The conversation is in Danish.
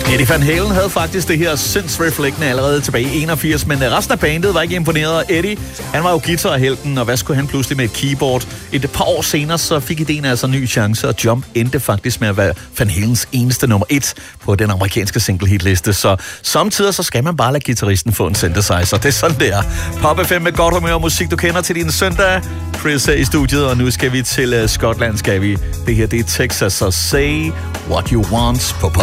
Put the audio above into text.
Eddie Van Halen havde faktisk det her synth-riff-liggende allerede tilbage i 81, men resten af bandet var ikke imponeret. Eddie, han var jo guitarhelten, og hvad skulle han pludselig med et keyboard? Et par år senere så fik ideen altså en ny chance, og Jump endte faktisk med at være Van Halens eneste nummer 1 på den amerikanske single-hitliste. Så samtidig så skal man bare lade guitaristen få en synthesizer. Det er sådan, det er. Pop FM med godt humør og musik, du kender til din søndag. Chris er i studiet, og nu skal vi til Skotland, skal vi. Det her, det er Texas, så say what you want på Pop